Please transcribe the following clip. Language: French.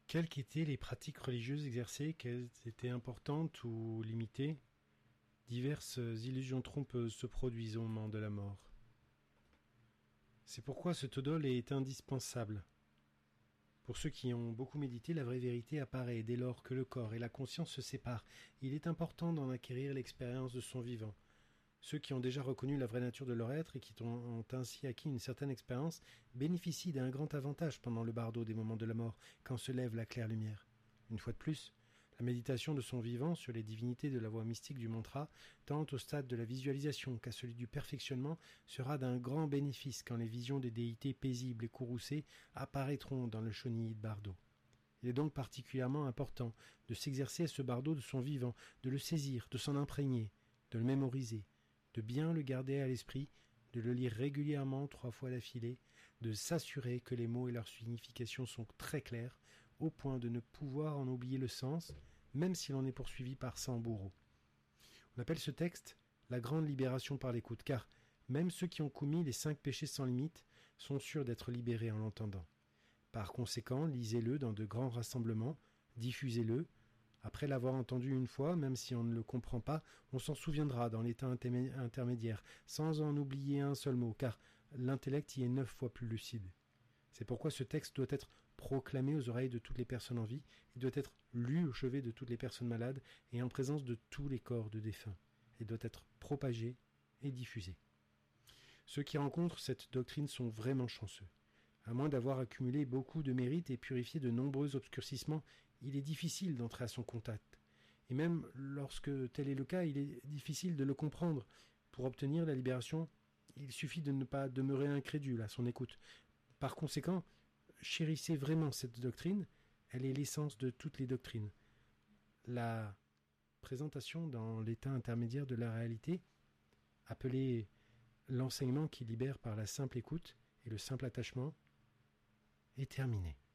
Quelles qu'étaient les pratiques religieuses exercées, qu'elles étaient importantes ou limitées, diverses illusions trompeuses se produisent au moment de la mort. C'est pourquoi ce todol est indispensable. Pour ceux qui ont beaucoup médité, la vraie vérité apparaît dès lors que le corps et la conscience se séparent. Il est important d'en acquérir l'expérience de son vivant. Ceux qui ont déjà reconnu la vraie nature de leur être et qui ont ainsi acquis une certaine expérience bénéficient d'un grand avantage pendant le bardo des moments de la mort, quand se lève la claire lumière. Une fois de plus, la méditation de son vivant sur les divinités de la voie mystique du mantra, tant au stade de la visualisation qu'à celui du perfectionnement, sera d'un grand bénéfice quand les visions des déités paisibles et courroucées apparaîtront dans le Shonii de bardo. Il est donc particulièrement important de s'exercer à ce bardo de son vivant, de le saisir, de s'en imprégner, de le mémoriser, de bien le garder à l'esprit, de le lire régulièrement 3 fois d'affilée, de s'assurer que les mots et leur signification sont très clairs, au point de ne pouvoir en oublier le sens, même si l'on est poursuivi par 100 bourreaux. On appelle ce texte la grande libération par l'écoute, car même ceux qui ont commis les 5 péchés sans limite sont sûrs d'être libérés en l'entendant. Par conséquent, lisez-le dans de grands rassemblements, diffusez-le. Après l'avoir entendu une fois, même si on ne le comprend pas, on s'en souviendra dans l'état intermédiaire, sans en oublier un seul mot, car l'intellect y est 9 fois plus lucide. C'est pourquoi ce texte doit être proclamé aux oreilles de toutes les personnes en vie, il doit être lu au chevet de toutes les personnes malades et en présence de tous les corps de défunts. Il doit être propagé et diffusé. Ceux qui rencontrent cette doctrine sont vraiment chanceux. À moins d'avoir accumulé beaucoup de mérites et purifié de nombreux obscurcissements, il est difficile d'entrer à son contact. Et même lorsque tel est le cas, il est difficile de le comprendre. Pour obtenir la libération, il suffit de ne pas demeurer incrédule à son écoute. Par conséquent, chérissez vraiment cette doctrine, elle est l'essence de toutes les doctrines. La présentation dans l'état intermédiaire de la réalité, appelée l'enseignement qui libère par la simple écoute et le simple attachement, est terminée.